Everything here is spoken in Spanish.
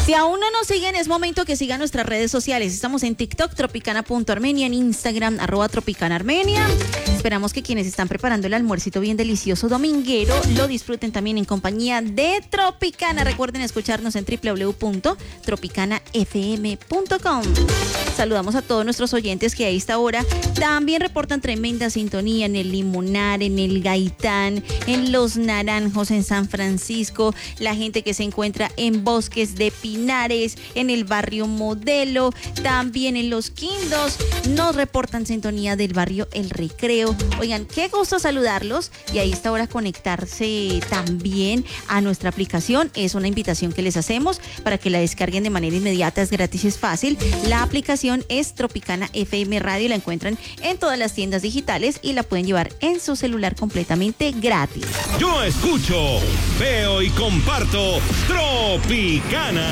Si aún no nos siguen, es momento que sigan nuestras redes sociales. Estamos en TikTok, tropicana.armenia, en Instagram, @tropicanaarmenia. Esperamos que quienes están preparando el almuercito bien delicioso dominguero lo disfruten también en compañía de Tropicana. Recuerden escucharnos en www.tropicanafm.com. Saludamos a todos nuestros oyentes que a esta hora también reportan tremenda sintonía en el Limonar, en el Gaitán, en Los Naranjos, en San Francisco, la gente que se encuentra en Bosques de Pinares, en el barrio Modelo, también en Los Quindos, nos reportan sintonía del barrio El Recreo. Oigan, qué gusto saludarlos y a esta hora conectarse también a nuestra aplicación. Es una invitación que les hacemos para que la descarguen de manera inmediata, es gratis, es fácil. La aplicación es Tropicana FM Radio, la encuentran en todas las tiendas digitales y la pueden llevar en su celular completamente gratis. Yo escucho, veo y comparto Tropicana.